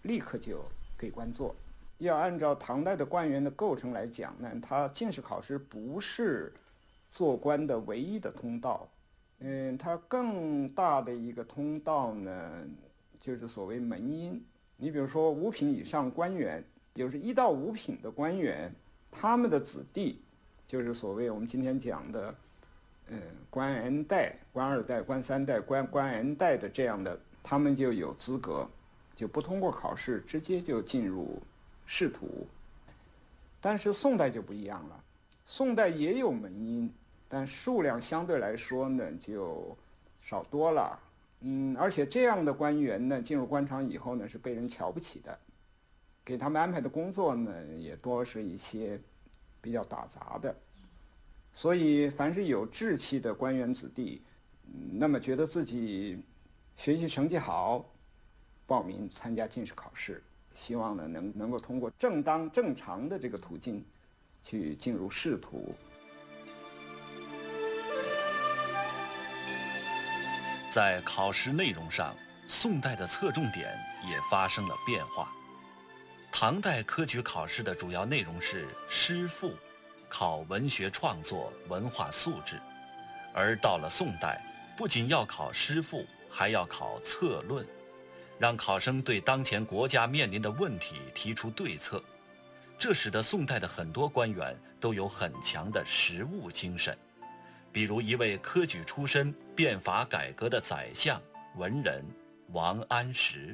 立刻就给官做。要按照唐代的官员的构成来讲呢，他进士考试不是做官的唯一的通道。它更大的一个通道呢，就是所谓门荫。你比如说五品以上官员，就是1到5品的官员，他们的子弟，就是所谓我们今天讲的，官 N 代、官2代、官3代、官 N 代的这样的，他们就有资格，就不通过考试，直接就进入仕途。但是宋代就不一样了，宋代也有门荫，但数量相对来说呢就少多了。而且这样的官员呢，进入官场以后呢，是被人瞧不起的，给他们安排的工作呢，也多是一些比较打杂的。所以凡是有志气的官员子弟，那么觉得自己学习成绩好，报名参加进士考试，希望呢能够通过正当正常的这个途径去进入仕途。 在考试内容上，宋代的侧重点也发生了变化。唐代科举考试的主要内容是诗赋，考文学创作、文化素质；而到了宋代，不仅要考诗赋，还要考策论，让考生对当前国家面临的问题提出对策。这使得宋代的很多官员都有很强的实务精神。比如一位科举出身、变法改革的宰相文人王安石。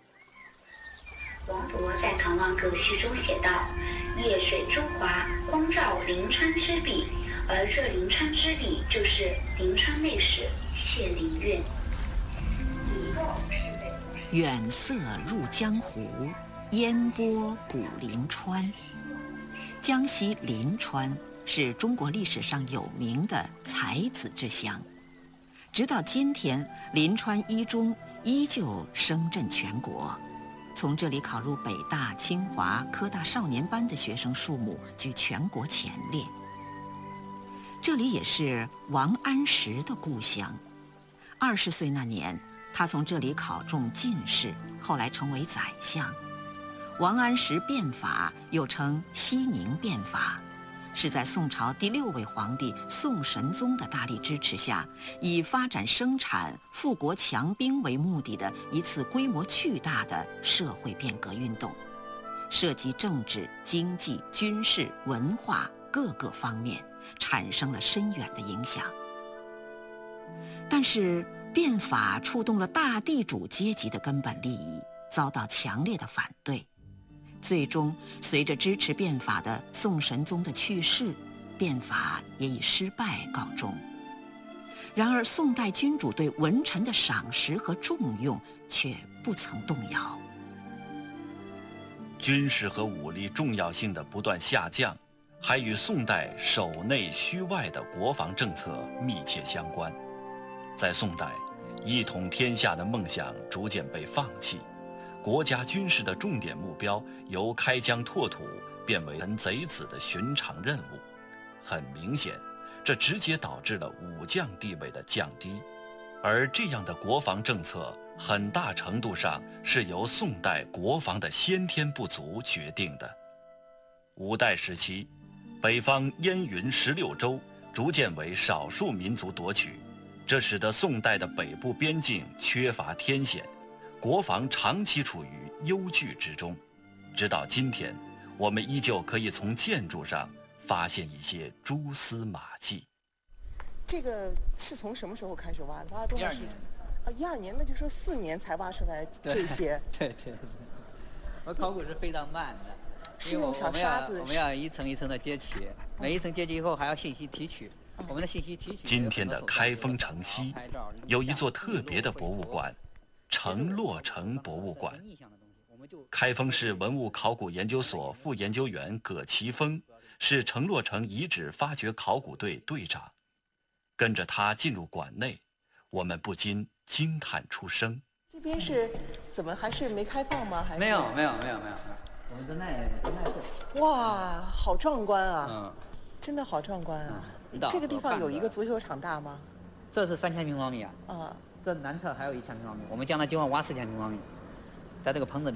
王勃在《唐王阁序》中写道：“夜水珠华，光照临川之笔。”而这临川之笔就是临川内史谢灵运。 远色入江湖，烟波古临川。江西临川是中国历史上有名的才子之乡，直到今天，临川一中依旧声震全国。从这里考入北大、清华、科大少年班的学生数目居全国前列。这里也是王安石的故乡。20岁那年，他从这里考中进士，后来成为宰相。王安石变法又称西宁变法，是在宋朝第6位皇帝宋神宗的大力支持下，以发展生产、富国强兵为目的的一次规模巨大的社会变革运动，涉及政治、经济、军事、文化各个方面，产生了深远的影响。但是变法触动了大地主阶级的根本利益，遭到强烈的反对。最终，随着支持变法的宋神宗的去世，变法也以失败告终。然而，宋代君主对文臣的赏识和重用却不曾动摇。 军事和武力重要性的不断下降，还与宋代守内虚外的国防政策密切相关。在宋代，一统天下的梦想逐渐被放弃，国家军事的重点目标由开疆拓土变为贼子的寻常任务。很明显，这直接导致了武将地位的降低，而这样的国防政策很大程度上是由宋代国防的先天不足决定的。五代时期，北方燕云16州逐渐为少数民族夺取，这使得宋代的北部边境缺乏天险，国防长期处于忧惧之中。直到今天，我们依旧可以从建筑上发现一些蛛丝马迹。 这个是从什么时候开始挖的？挖了多长时间？12年，那就说4年才挖出来这些。 对，我考古是非常慢的， 是用小沙子。 我们要一层一层的接起，每一层接起以后还要信息提取。我们的信息提取。 今天的开封城西有一座特别的博物馆——城洛城博物馆。开封市文物考古研究所副研究员葛其峰是城洛城遗址发掘考古队队长。跟着他进入馆内，我们不禁惊叹出声。 这边是怎么还是没开放吗？还是没有，我们正在做。 哇，好壮观啊！真的好壮观啊！这个地方有一个足球场大吗？ 这是3000平方米啊。 啊， 这南侧还有1000平方米，我们将来计划挖4000平方米，在这个棚子里。